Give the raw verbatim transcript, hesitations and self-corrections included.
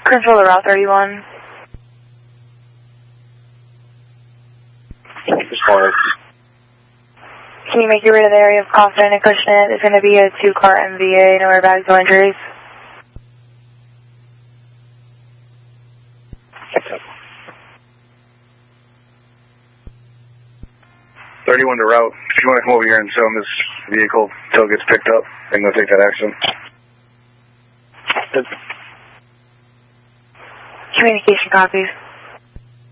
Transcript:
Control to Route thirty-one. Can you make your way to the area of Kaufman and Cushnet? There's going to be a two-car M V A, no airbags, no injuries. thirty-one to Route. If you want to come over here and show him this vehicle until it gets picked up, then go take that action. Communication copies.